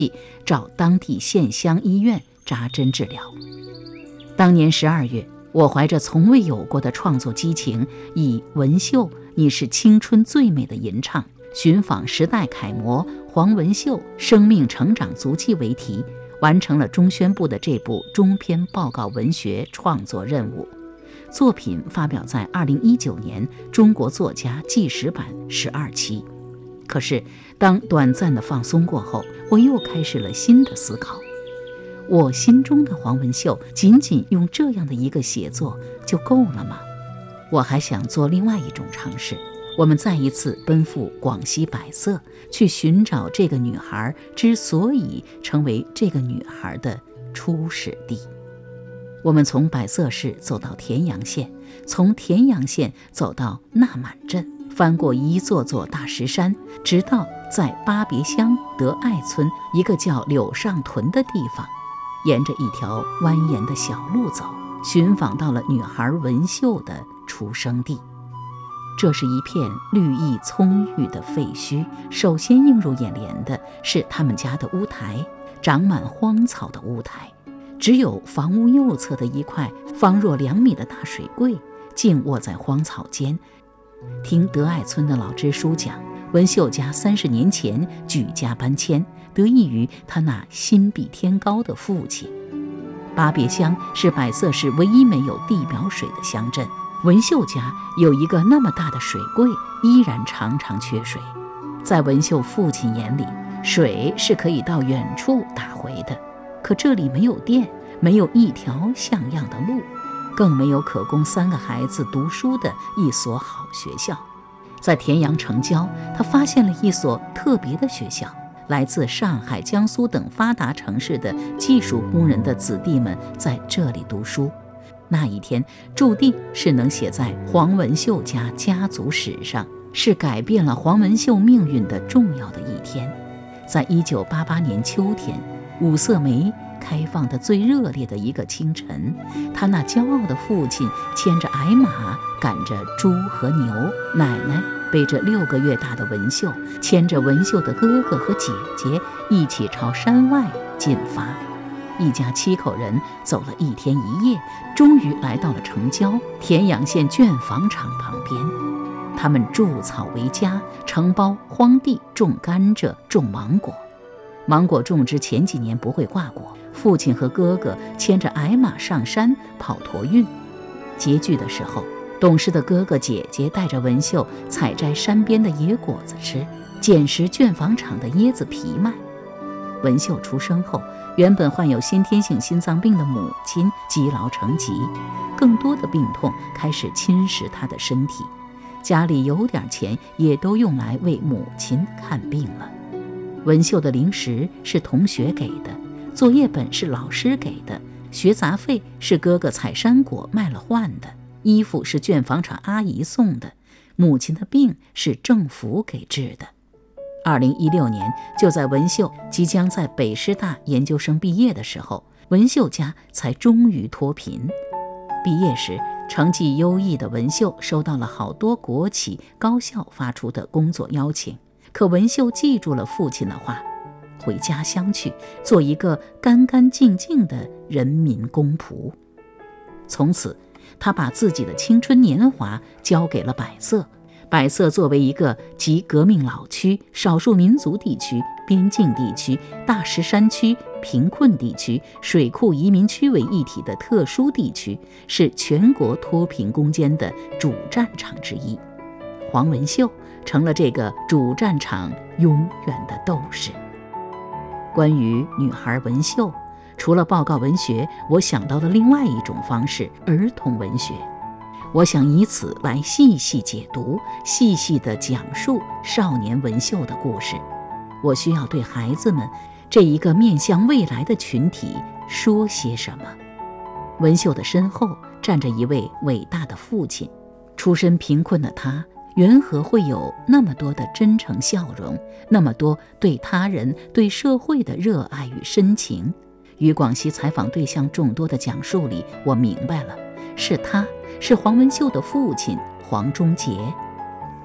找当地县乡医院扎针治疗。当年12月，我怀着从未有过的创作激情，以文秀你是青春最美的吟唱，寻访时代楷模黄文秀生命成长足迹为题，完成了中宣部的这部中篇报告文学创作任务。作品发表在2019年中国作家纪实版12期。可是当短暂的放松过后，我又开始了新的思考。我心中的黄文秀仅仅用这样的一个写作就够了吗？我还想做另外一种尝试，我们再一次奔赴广西百色，去寻找这个女孩之所以成为这个女孩的初始地。我们从百色市走到田阳县，从田阳县走到纳满镇，翻过一座座大石山，直到在巴别乡德爱村一个叫柳上屯的地方，沿着一条蜿蜒的小路走，寻访到了女孩文秀的出生地。这是一片绿意葱郁的废墟，首先映入眼帘的是他们家的屋台，长满荒草的屋台，只有房屋右侧的一块方若2米的大水柜静卧在荒草间。听德爱村的老支书讲，文秀家30年前举家搬迁，得益于他那心比天高的父亲。巴别乡是百色市唯一没有地表水的乡镇，文秀家有一个那么大的水柜，依然常常缺水。在文秀父亲眼里，水是可以到远处打回的，可这里没有电，没有一条像样的路，更没有可供3个孩子读书的一所好学校。在田阳城郊，他发现了一所特别的学校，来自上海、江苏等发达城市的技术工人的子弟们在这里读书。那一天注定是能写在黄文秀家家族史上，是改变了黄文秀命运的重要的一天。在1988年秋天，五色梅开放的最热烈的一个清晨，他那骄傲的父亲牵着矮马赶着猪和牛，奶奶背着6个月大的文秀，牵着文秀的哥哥和姐姐一起朝山外进发。一家7口人走了1天1夜，终于来到了城郊田阳县卷房厂旁边。他们筑草为家，承包荒地，种甘蔗，种芒果。芒果种植前几年不会挂果，父亲和哥哥牵着矮马上山跑驮运。拮据的时候，懂事的哥哥姐姐带着文秀采摘山边的野果子吃，捡拾卷房厂的椰子皮卖。文秀出生后，原本患有先天性心脏病的母亲积劳成疾，更多的病痛开始侵蚀她的身体，家里有点钱也都用来为母亲看病了。文秀的零食是同学给的，作业本是老师给的，学杂费是哥哥采山果卖了换的，衣服是卷房厂阿姨送的，母亲的病是政府给治的。2016年，就在文秀即将在北师大研究生毕业的时候，文秀家才终于脱贫。毕业时，成绩优异的文秀收到了好多国企高校发出的工作邀请，可文秀记住了父亲的话，回家乡去做一个干干净净的人民公仆。从此，他把自己的青春年华交给了百色。百色作为一个集革命老区、少数民族地区、边境地区、大石山区、贫困地区、水库移民区为一体的特殊地区，是全国脱贫攻坚的主战场之一。黄文秀成了这个主战场永远的斗士。关于女孩文秀，除了报告文学，我想到了另外一种方式——儿童文学。我想以此来细细解读，细细地讲述少年文秀的故事。我需要对孩子们这一个面向未来的群体说些什么。文秀的身后站着一位伟大的父亲，出身贫困的他缘何会有那么多的真诚笑容，那么多对他人对社会的热爱与深情？与广西采访对象众多的讲述里，我明白了，是他，是黄文秀的父亲黄忠杰。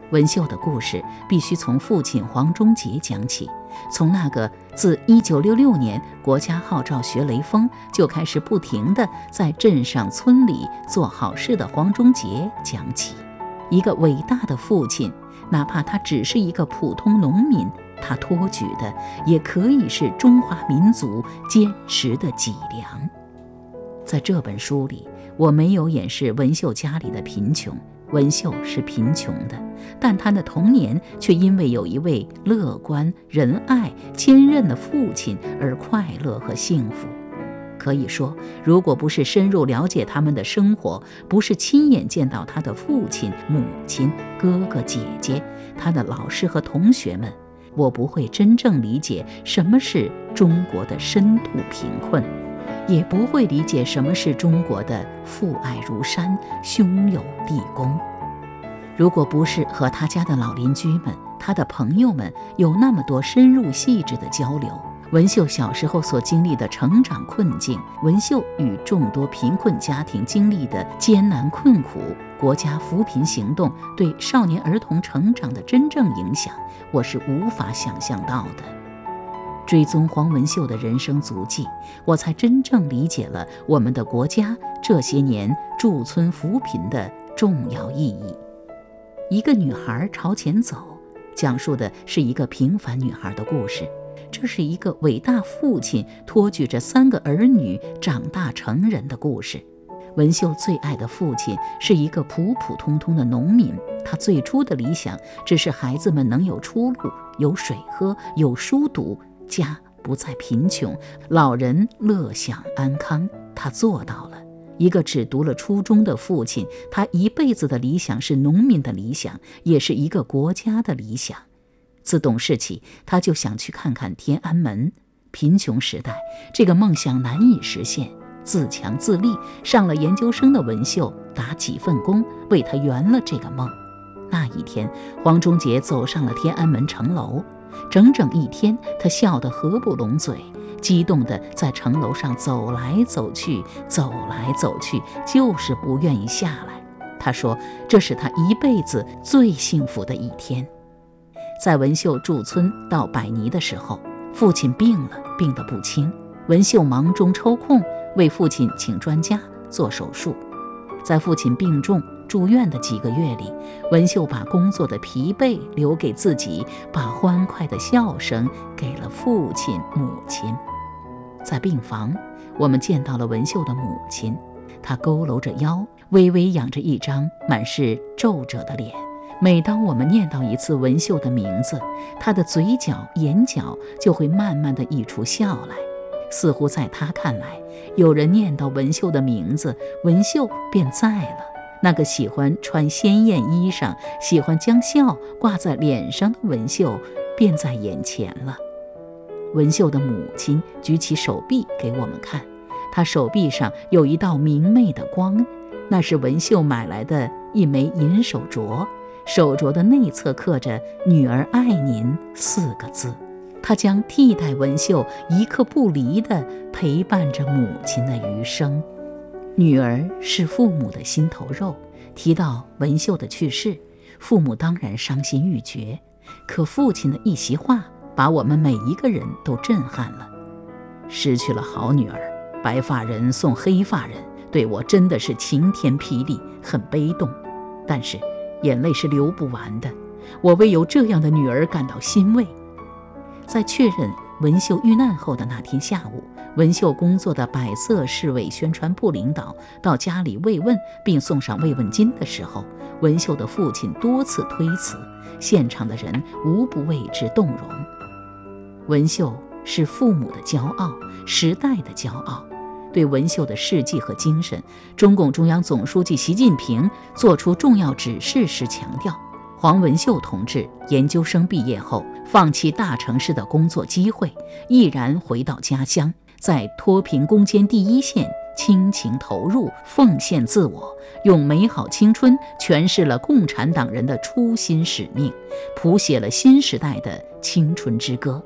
文秀的故事必须从父亲黄忠杰讲起，从那个自1966年国家号召学雷锋就开始不停地在镇上村里做好事的黄忠杰讲起。一个伟大的父亲，哪怕他只是一个普通农民，他托举的也可以是中华民族坚实的脊梁。在这本书里，我没有掩饰文秀家里的贫穷，文秀是贫穷的，但她的童年却因为有一位乐观、仁爱、坚韧的父亲而快乐和幸福。可以说，如果不是深入了解他们的生活，不是亲眼见到他的父亲、母亲、哥哥、姐姐，他的老师和同学们，我不会真正理解什么是中国的深度贫困，也不会理解什么是中国的父爱如山、兄友弟恭。如果不是和他家的老邻居们、他的朋友们有那么多深入细致的交流，文秀小时候所经历的成长困境，文秀与众多贫困家庭经历的艰难困苦，国家扶贫行动对少年儿童成长的真正影响，我是无法想象到的。追踪黄文秀的人生足迹，我才真正理解了我们的国家这些年驻村扶贫的重要意义。一个女孩朝前走，讲述的是一个平凡女孩的故事。这是一个伟大父亲托举着3个儿女长大成人的故事。文秀最爱的父亲是一个普普通通的农民，他最初的理想只是孩子们能有出路，有水喝，有书读，家不再贫穷，老人乐享安康。他做到了。一个只读了初中的父亲，他一辈子的理想是农民的理想，也是一个国家的理想。自懂事起，他就想去看看天安门。贫穷时代，这个梦想难以实现，自强自立，上了研究生的文秀打几份工，为他圆了这个梦。那一天，黄忠杰走上了天安门城楼，整整1天，他笑得合不拢嘴，激动地在城楼上走来走去，走来走去，就是不愿意下来。他说，这是他一辈子最幸福的一天。在文秀驻村到百尼的时候，父亲病了，病得不轻。文秀忙中抽空为父亲请专家做手术。在父亲病重住院的几个月里，文秀把工作的疲惫留给自己，把欢快的笑声给了父亲母亲。在病房，我们见到了文秀的母亲，她佝偻着腰，微微仰着一张满是皱褶的脸。每当我们念叨一次文秀的名字，她的嘴角、眼角就会慢慢地溢出笑来，似乎在她看来，有人念叨文秀的名字，文秀便在了。那个喜欢穿鲜艳衣裳、喜欢将笑挂在脸上的文秀，便在眼前了。文秀的母亲举起手臂给我们看，她手臂上有一道明媚的光，那是文秀买来的一枚银手镯，手镯的内侧刻着“女儿爱您”4个字。她将替代文秀一刻不离地陪伴着母亲的余生。女儿是父母的心头肉，提到文秀的去世，父母当然伤心欲绝，可父亲的一席话把我们每一个人都震撼了。失去了好女儿，白发人送黑发人，对我真的是晴天霹雳，很悲动。但是眼泪是流不完的，我为有这样的女儿感到欣慰。在确认文秀遇难后的那天下午，文秀工作的百色市委宣传部领导到家里慰问并送上慰问金的时候，文秀的父亲多次推辞，现场的人无不为之动容。文秀是父母的骄傲，时代的骄傲。对文秀的事迹和精神，中共中央总书记习近平作出重要指示时强调，黄文秀同志研究生毕业后，放弃大城市的工作机会，毅然回到家乡，在脱贫攻坚第一线倾情投入，奉献自我，用美好青春诠释了共产党人的初心使命，谱写了新时代的青春之歌。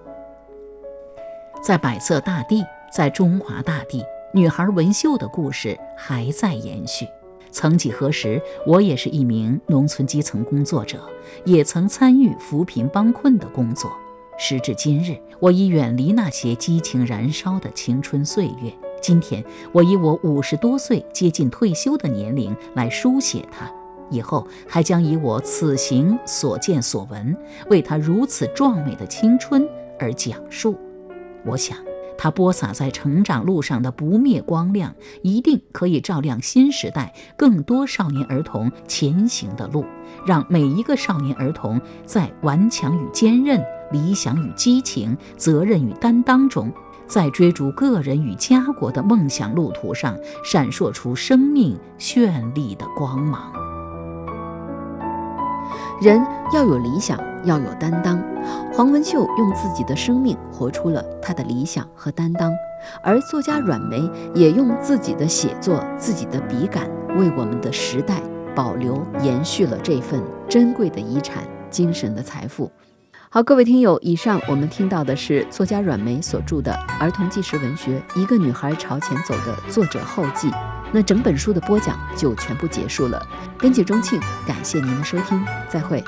在百色大地，在中华大地，女孩文秀的故事还在延续。 曾几何时，我也是一名农村基层工作者，也曾参与扶贫帮困的工作。时至今日，我已远离那些激情燃烧的青春岁月。今天，我以我50多岁接近退休的年龄来书写它，以后还将以我此行所见所闻，为它如此壮美的青春而讲述。我想，它播撒在成长路上的不灭光亮，一定可以照亮新时代更多少年儿童前行的路，让每一个少年儿童在顽强与坚韧、理想与激情、责任与担当中，在追逐个人与家国的梦想路途上闪烁出生命绚丽的光芒。 人要有理想，要有担当。黄文秀用自己的生命活出了他的理想和担当，而作家阮梅也用自己的写作、自己的笔杆，为我们的时代保留、延续了这份珍贵的遗产、精神的财富。好，各位听友，以上我们听到的是作家阮梅所著的儿童纪实文学《一个女孩朝前走》的作者后记。那整本书的播讲就全部结束了。编辑钟庆，感谢您的收听，再会。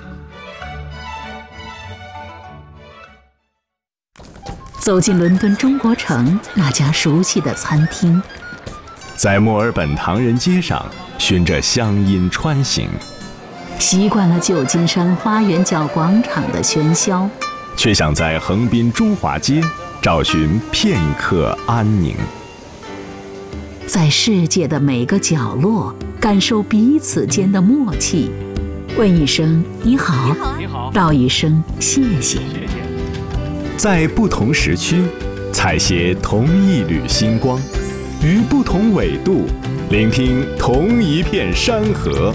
走进伦敦中国城那家熟悉的餐厅， 在墨尔本唐人街上循着乡音穿行， 习惯了旧金山花园角广场的喧嚣， 却想在横滨中华街找寻片刻安宁。 在世界的每个角落感受彼此间的默契，问一声你好，道一声谢谢。 在不同时区采撷同一缕星光，于不同纬度聆听同一片山河。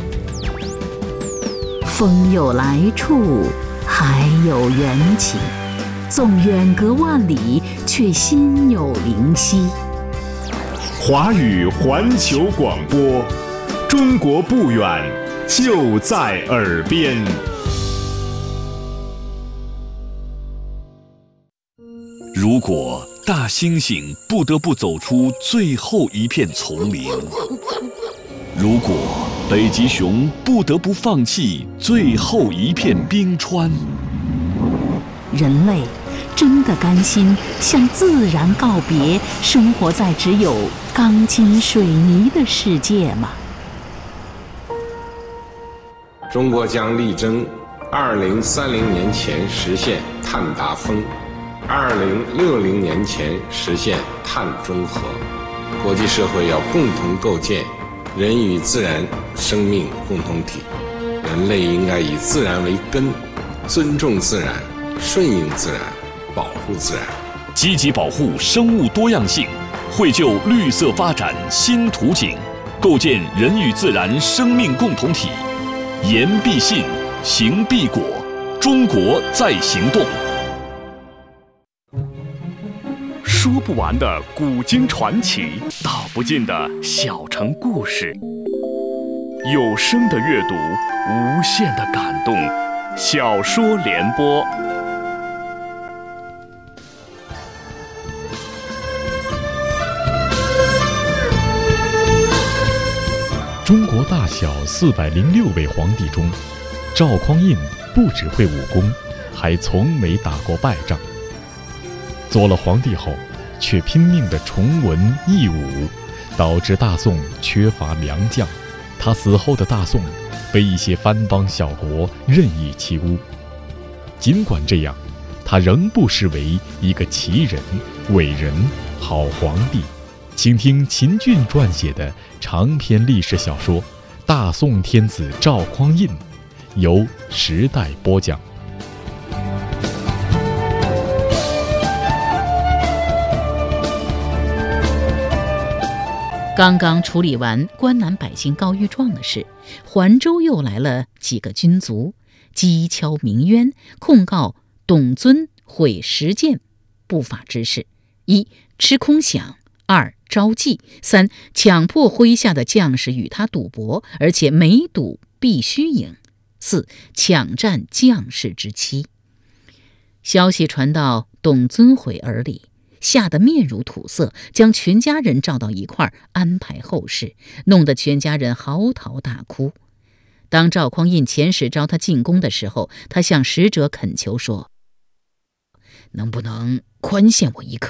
风有来处，海有缘起，纵远隔万里，却心有灵犀。 华语环球广播，中国不远，就在耳边。 如果大猩猩不得不走出最后一片丛林，如果北极熊不得不放弃最后一片冰川， 人类真的甘心向自然告别，生活在只有钢筋水泥的世界吗？ 中国将力争2030年前实现碳达峰，2060年前实现碳中和。国际社会要共同构建人与自然生命共同体，人类应该以自然为根，尊重自然，顺应自然，保护自然， 积极保护生物多样性，绘就绿色发展新图景，构建人与自然生命共同体。言必信，行必果，中国在行动。说不完的古今传奇，道不尽的小城故事，有声的阅读，无限的感动。小说联播。 中国大小406位皇帝中，赵匡胤不只会武功，还从没打过败仗。做了皇帝后，却拼命地崇文抑武，导致大宋缺乏良将。他死后的大宋被一些藩邦小国任意欺侮。尽管这样，他仍不失为一个奇人、伟人、好皇帝。请听秦俊撰写的长篇历史小说《大宋天子赵匡胤》，由时代播讲。 刚刚处理完关南百姓告御状的事，环州又来了几个军卒，讥诮鸣冤，控告董遵毁实践不法之事：一、吃空饷；二、招妓；三、强迫麾下的将士与他赌博，而且每赌必须赢；四、抢占将士之妻。消息传到董遵毁耳里， 吓得面如土色，将全家人召到一块儿安排后事，弄得全家人嚎啕大哭。当赵匡胤遣使召他进宫的时候，他向使者恳求说：“能不能宽限我一刻？